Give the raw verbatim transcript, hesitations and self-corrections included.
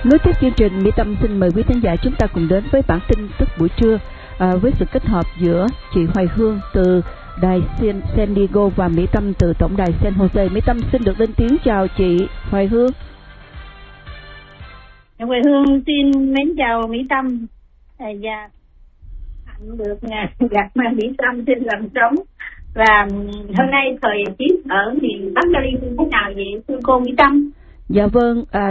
Nối tiếp chương trình, Mỹ Tâm xin mời quý khán giả chúng ta cùng đến với bản tin tức buổi trưa à, với sự kết hợp giữa chị Hoài Hương từ đài San, San Diego và Mỹ Tâm từ tổng đài San Jose. Mỹ Tâm xin được lên tiếng chào chị Hoài Hương. Hoài Hương xin mến chào Mỹ Tâm và dạ, hạnh được gặp Mỹ Tâm trên làn sóng. Và hôm nay thời tiết ở miền Bắc Cali như thế nào vậy thưa cô Mỹ Tâm? Dạ vâng, à,